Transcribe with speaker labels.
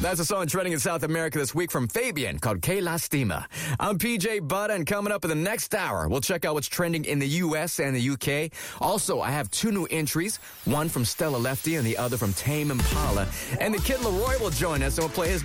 Speaker 1: That's a song trending in South America this week from Fabian called Que Lastima. I'm PJ Budd, and coming up in the next hour, we'll check out what's trending in the U.S. and the U.K. Also, I have 2 new entries, one from Stella Lefty and the other from Tame Impala. And the Kid Laroi will join us, and we'll play his